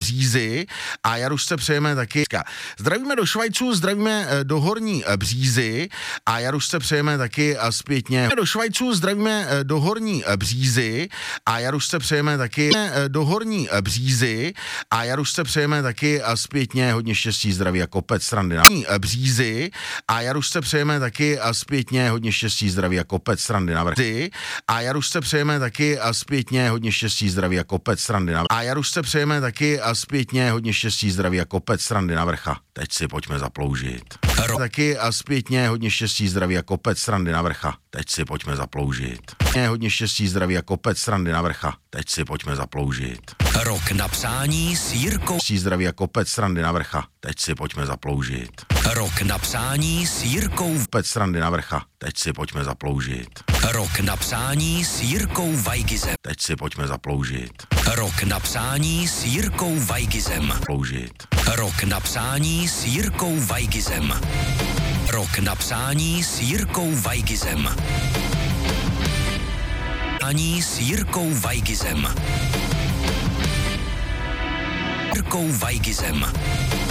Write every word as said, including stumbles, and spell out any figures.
Břízy a Jarušce přejeme taky. Zdravíme do Švajců, zdravíme do Horní Břízy a Jarušce přejeme taky zpětně. Do Švajců, zdravíme do Horní Břízy a Jarušce přejeme taky do Horní Břízy a Jarušce přejeme taky zpětně hodně štěstí, zdraví a kopec srandy na Břízy a Jarušce přejeme taky zpětně hodně štěstí, zdraví a kopec srandy na vrchy a Jarušce přejeme taky zpětně hodně štěstí, zdraví a kopec srandy na a Jarušce přejeme taky zpětně hodně štěstí, zdraví a kopec srandy na vrcha. Teď si pojďme zaploužit. Taky a zpětně hodně štěstí, zdraví a kopec srandy na vrcha. Teď si pojďme zaploužit. Hodně štěstí, zdraví a kopec srandy na vrcha. Teď si pojďme zaploužit. Rok na přání s Jirkou. Zdraví a kopec srandy na vrcha. Teď si pojďme zaploužit. Rok na přání s Jirkou. Kopec srandy na vrcha. Teď si pojďme zaploužit. Rok na přání s Jirkou Vajgizem. Teď si pojďme zaploužit. Rok na přání s Jirkou Vajgizem. Ploužit. Rok na přání s Jirkou Vajgizem. Rok na přání s Jirkou Vajgizem. Ani s Jirkou Vajgizem. Jirkou Vajgizem.